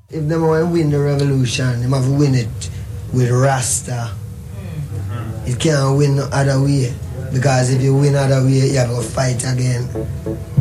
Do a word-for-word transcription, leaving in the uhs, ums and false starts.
If they want to win the revolution, they have to win it with Rasta. It can't win no other way. Because if you win other way, you have to fight again.